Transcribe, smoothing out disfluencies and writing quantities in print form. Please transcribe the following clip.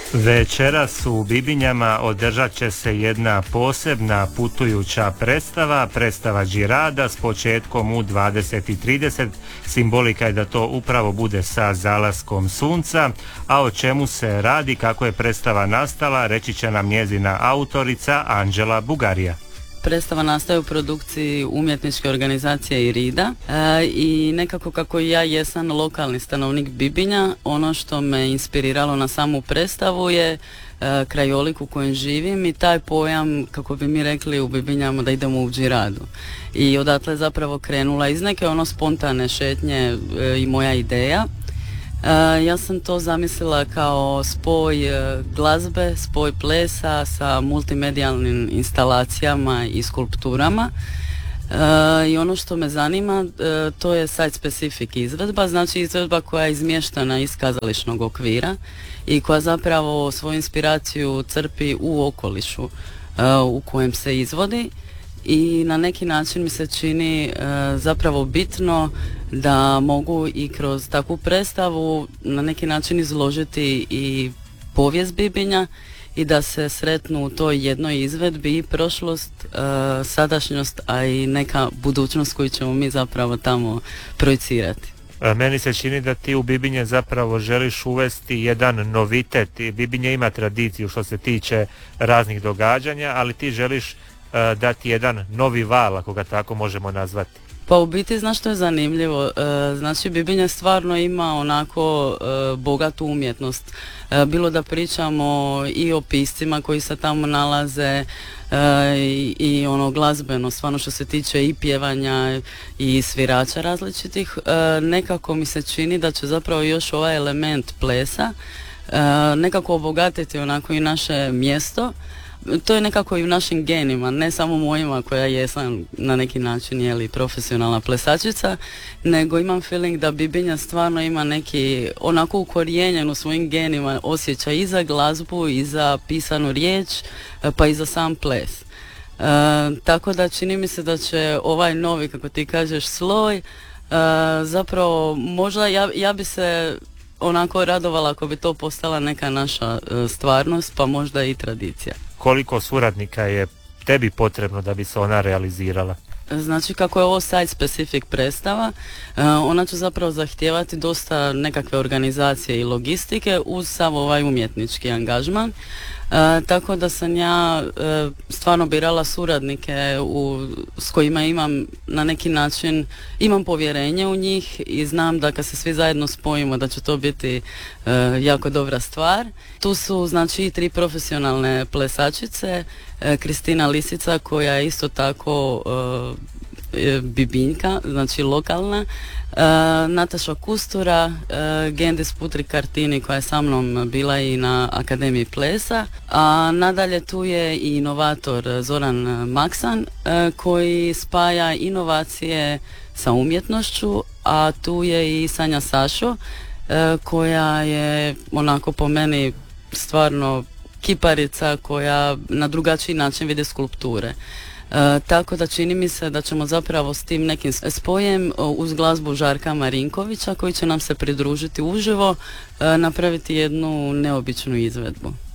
Večeras u Bibinjama održat će se jedna posebna putujuća predstava Đirada s početkom u 20:30. Simbolika je da to upravo bude sa zalaskom sunca, a o čemu se radi, kako je predstava nastala, reći će nam njezina autorica Anđela Bugarija. Predstava nastaje u produkciji umjetničke organizacije Irida i nekako kako ja jesam lokalni stanovnik Bibinja, ono što me inspiriralo na samu predstavu je krajolik u kojem živim i taj pojam, kako bi mi rekli u Bibinjama, da idemo u Điradu. I odatle je zapravo krenula iz neke spontane šetnje i moja ideja. Ja sam to zamislila kao spoj glazbe, spoj plesa sa multimedijalnim instalacijama i skulpturama. I ono što me zanima, to je site specific izvedba, znači izvedba koja je izmještena iz kazališnog okvira i koja zapravo svoju inspiraciju crpi u okolišu u kojem se izvodi. I na neki način mi se čini zapravo bitno da mogu i kroz takvu predstavu na neki način izložiti i povijest Bibinja i da se sretnu u toj jednoj izvedbi i prošlost, sadašnjost, a i neka budućnost koju ćemo mi zapravo tamo projicirati. Meni se čini da ti u Bibinje zapravo želiš uvesti jedan novitet. Bibinje ima tradiciju što se tiče raznih događanja, ali ti želiš dati jedan novi val, ako ga tako možemo nazvati. Pa u biti, znaš što je zanimljivo, znači Bibinje stvarno ima onako bogatu umjetnost, bilo da pričamo i o piscima koji se tamo nalaze i ono glazbeno, stvarno što se tiče i pjevanja i svirača različitih, nekako mi se čini da će zapravo još ovaj element plesa nekako obogatiti onako i naše mjesto. To je nekako i u našim genima, ne samo mojima koja jesam na neki način profesionalna plesačica, nego imam feeling da Bibinja stvarno ima neki onako ukorijenjen u svojim genima osjećaj i za glazbu i za pisanu riječ, pa i za sam ples. Tako da čini mi se da će ovaj novi, kako ti kažeš, sloj, zapravo možda ja bi se onako radovala ako bi to postala neka naša stvarnost, pa možda i tradicija. Koliko suradnika je tebi potrebno da bi se ona realizirala? Znači, kako je ovo site specific predstava, ona će zapravo zahtijevati dosta nekakve organizacije i logistike uz sav ovaj umjetnički angažman. Tako da sam ja stvarno birala suradnike s kojima imam na neki način, imam povjerenje u njih i znam da kad se svi zajedno spojimo da će to biti jako dobra stvar. Tu su znači i 3 profesionalne plesačice, Kristina Lisica koja je isto tako Bibinjka, znači lokalna, Nataša Kustura, Gendis Putri Kartini koja je sa mnom bila i na Akademiji plesa, a nadalje tu je i inovator Zoran Maksan koji spaja inovacije sa umjetnošću, a tu je i Sanja Sašo koja je onako po meni stvarno kiparica koja na drugačiji način vidi skulpture. Tako da čini mi se da ćemo zapravo s tim nekim spojem uz glazbu Žarka Marinkovića koji će nam se pridružiti uživo, napraviti jednu neobičnu izvedbu.